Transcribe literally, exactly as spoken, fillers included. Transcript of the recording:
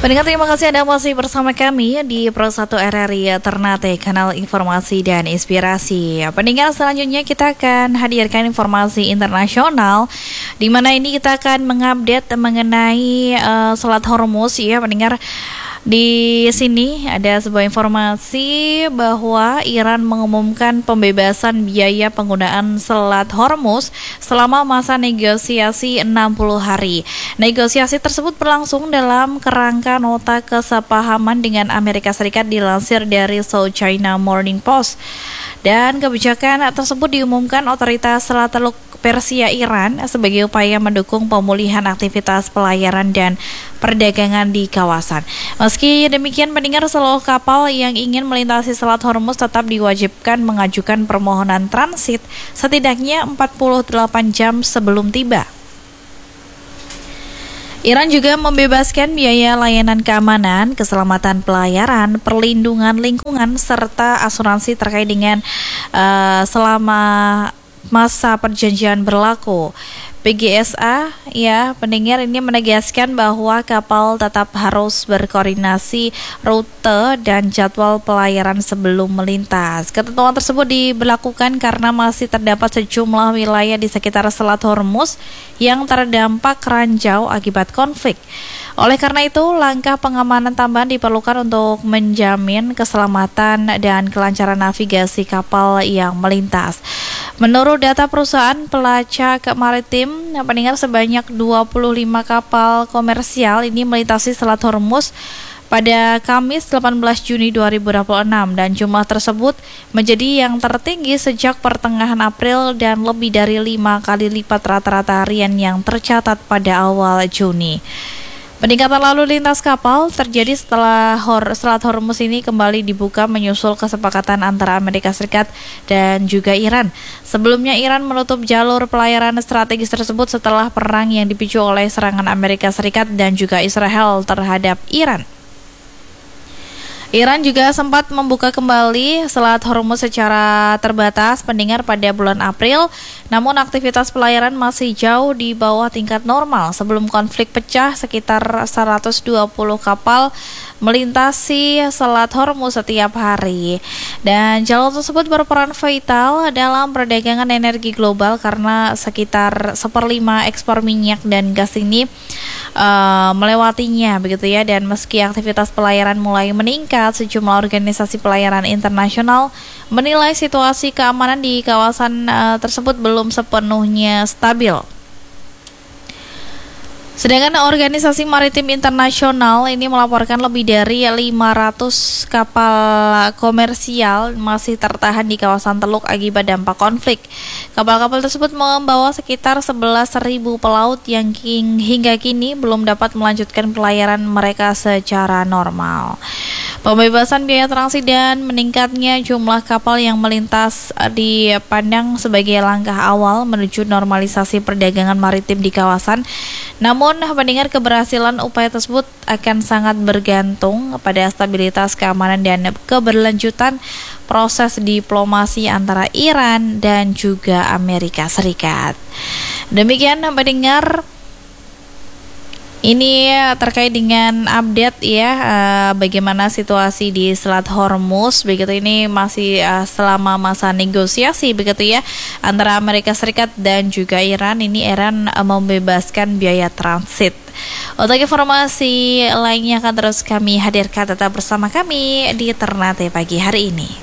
Pendengar, terima kasih Anda masih bersama kami di Pro satu R R I Ternate, kanal informasi dan inspirasi. Pendengar, selanjutnya kita akan hadirkan informasi internasional, di mana ini kita akan mengupdate mengenai uh, Selat Hormuz ya, pendengar. Di sini ada sebuah informasi bahwa Iran mengumumkan pembebasan biaya penggunaan Selat Hormuz selama masa negosiasi enam puluh hari. Negosiasi tersebut berlangsung dalam kerangka nota kesepahaman dengan Amerika Serikat, dilansir dari South China Morning Post. Dan kebijakan tersebut diumumkan otoritas Selat Teluk Persia Iran sebagai upaya mendukung pemulihan aktivitas pelayaran dan perdagangan di kawasan. Meski demikian, pendengar, seluruh kapal yang ingin melintasi Selat Hormuz tetap diwajibkan mengajukan permohonan transit setidaknya empat puluh delapan jam sebelum tiba. Iran juga membebaskan biaya layanan keamanan, keselamatan pelayaran, perlindungan lingkungan, serta asuransi terkait dengan uh, selama masa perjanjian berlaku. P G S A ya, pendengar, ini menegaskan bahwa kapal tetap harus berkoordinasi rute dan jadwal pelayaran sebelum melintas. Ketentuan tersebut diberlakukan karena masih terdapat sejumlah wilayah di sekitar Selat Hormuz yang terdampak ranjau akibat konflik. Oleh karena itu, langkah pengamanan tambahan diperlukan untuk menjamin keselamatan dan kelancaran navigasi kapal yang melintas. Menurut data perusahaan pelacak maritim, pendengar, sebanyak dua puluh lima kapal komersial ini melintasi Selat Hormuz pada Kamis delapan belas Juni dua ribu dua puluh enam, dan jumlah tersebut menjadi yang tertinggi sejak pertengahan April dan lebih dari lima kali lipat rata-rata harian yang tercatat pada awal Juni. Peningkatan lalu lintas kapal terjadi setelah Hor- Selat Hormuz ini kembali dibuka menyusul kesepakatan antara Amerika Serikat dan juga Iran. Sebelumnya Iran menutup jalur pelayaran strategis tersebut setelah perang yang dipicu oleh serangan Amerika Serikat dan juga Israel terhadap Iran. Iran juga sempat membuka kembali Selat Hormuz secara terbatas, pendengar, pada bulan April. Namun aktivitas pelayaran masih jauh di bawah tingkat normal. Sebelum konflik pecah, sekitar seratus dua puluh kapal melintasi Selat Hormuz setiap hari. Dan jalur tersebut berperan vital dalam perdagangan energi global karena sekitar seperlima ekspor minyak dan gas ini uh, melewatinya, begitu ya. Dan meski aktivitas pelayaran mulai meningkat, sejumlah organisasi pelayaran internasional menilai situasi keamanan di kawasan uh, tersebut belum sepenuhnya stabil. Sedangkan organisasi maritim internasional ini melaporkan lebih dari lima ratus kapal komersial masih tertahan di kawasan Teluk akibat dampak konflik. Kapal-kapal tersebut membawa sekitar sebelas ribu pelaut yang hingga kini belum dapat melanjutkan pelayaran mereka secara normal. Pembebasan biaya transit dan meningkatnya jumlah kapal yang melintas dipandang sebagai langkah awal menuju normalisasi perdagangan maritim di kawasan. Namun, pendengar, keberhasilan upaya tersebut akan sangat bergantung pada stabilitas keamanan dan keberlanjutan proses diplomasi antara Iran dan juga Amerika Serikat. Demikian, pendengar, ini terkait dengan update ya, uh, bagaimana situasi di Selat Hormuz, begitu. Ini masih uh, selama masa negosiasi, begitu ya, antara Amerika Serikat dan juga Iran. Ini Iran uh, membebaskan biaya transit. Untuk informasi lainnya akan terus kami hadirkan, tetap bersama kami di Ternate pagi hari ini.